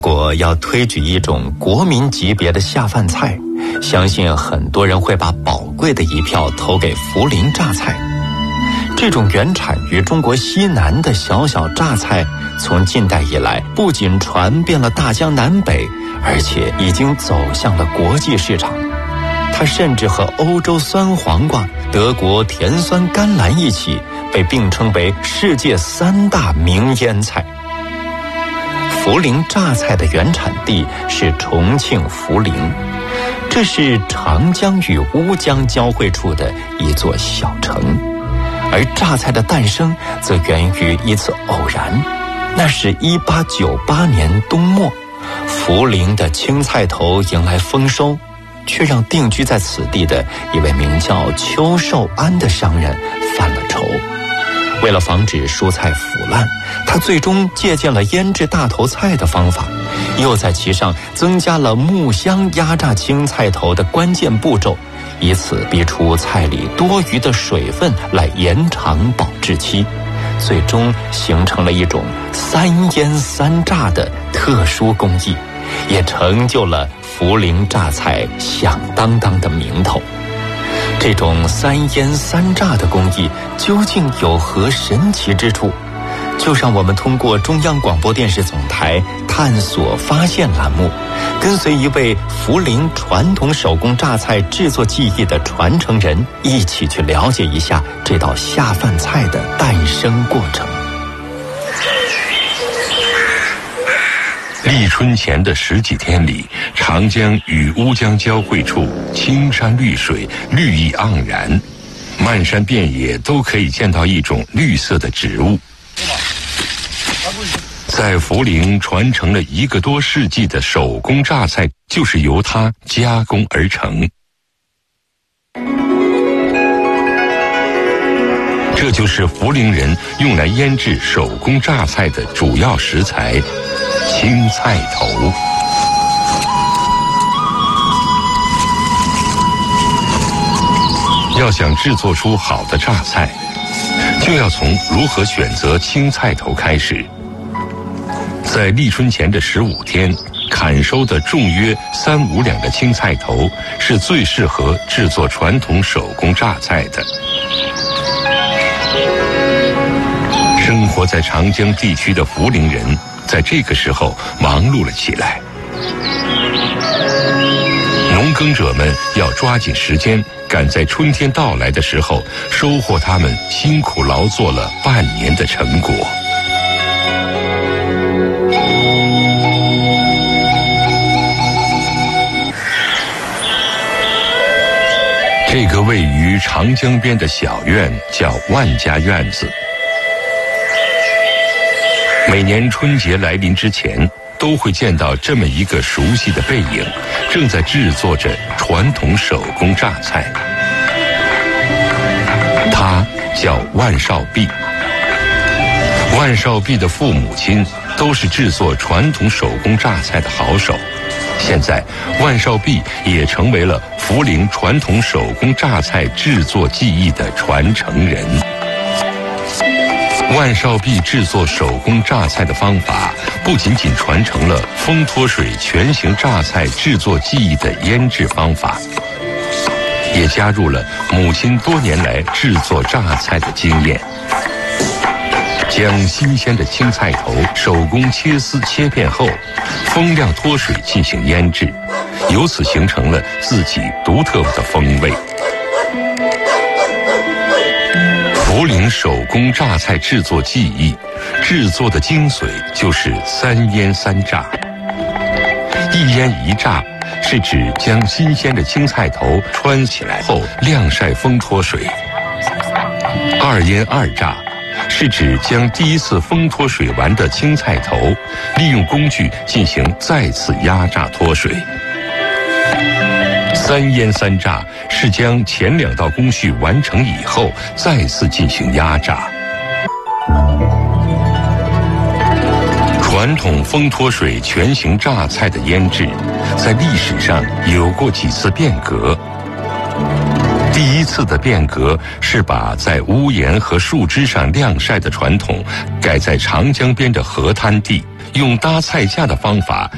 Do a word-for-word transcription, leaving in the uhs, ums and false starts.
国要推举一种国民级别的下饭菜，相信很多人会把宝贵的一票投给涪陵榨菜。这种原产于中国西南的小小榨菜，从近代以来不仅传遍了大江南北，而且已经走向了国际市场。它甚至和欧洲酸黄瓜、德国甜酸甘蓝一起被并称为世界三大名腌菜。涪陵榨菜的原产地是重庆涪陵，这是长江与乌江交汇处的一座小城。而榨菜的诞生则源于一次偶然，那是一八九八年冬末，涪陵的青菜头迎来丰收，却让定居在此地的一位名叫邱寿安的商人犯了愁。为了防止蔬菜腐烂，他最终借鉴了腌制大头菜的方法，又在其上增加了木香压榨青菜头的关键步骤，以此逼出菜里多余的水分来延长保质期，最终形成了一种三腌三榨的特殊工艺，也成就了涪陵榨菜响当当的名头。这种三腌三榨的工艺究竟有何神奇之处？就让我们通过中央广播电视总台探索发现栏目，跟随一位涪陵传统手工榨菜制作技艺的传承人，一起去了解一下这道下饭菜的诞生过程。 立春前的十几天里，长江与乌江交汇处，青山绿水，绿意盎然，漫山遍野都可以见到一种绿色的植物。在涪陵传承了一个多世纪的手工榨菜，就是由它加工而成。这就是涪陵人用来腌制手工榨菜的主要食材——青菜头。要想制作出好的榨菜，就要从如何选择青菜头开始。在立春前的十五天，砍收的重约三五两的青菜头是最适合制作传统手工榨菜的。生活在长江地区的涪陵人，在这个时候忙碌了起来。农耕者们要抓紧时间，赶在春天到来的时候，收获他们辛苦劳作了半年的成果。这个位于长江边的小院叫万家院子。每年春节来临之前，都会见到这么一个熟悉的背影，正在制作着传统手工榨菜。他叫万少弼。万少弼的父母亲都是制作传统手工榨菜的好手，现在万少弼也成为了涪陵传统手工榨菜制作技艺的传承人。万少弼制作手工榨菜的方法，不仅仅传承了风脱水全形榨菜制作技艺的腌制方法，也加入了母亲多年来制作榨菜的经验。将新鲜的青菜头手工切丝切片后，风晾脱水进行腌制，由此形成了自己独特的风味。涪陵手工榨菜制作技艺，制作的精髓就是三腌三榨。一腌一榨是指将新鲜的青菜头穿起来后晾晒风脱水。二腌二榨是指将第一次风脱水完的青菜头，利用工具进行再次压榨脱水。三腌三榨是将前两道工序完成以后，再次进行压榨。传统风脱水全形榨菜的腌制，在历史上有过几次变革。第一次的变革是把在屋檐和树枝上晾晒的传统，改在长江边的河滩地，用搭菜架的方法